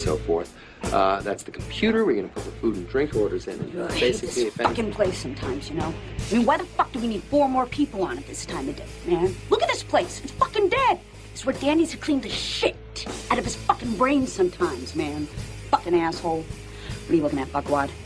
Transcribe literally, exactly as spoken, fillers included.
so forth. Uh, that's the computer. We're going to put the food and drink orders in. And I hate basically, this if any- fucking place sometimes, you know? I mean, why the fuck do we need four more people on it this time of day, man? Look at this place. It's fucking dead. It's where Dan needs to clean the shit out of his fucking brain sometimes, man. Fucking asshole. What are you looking at, fuckwad?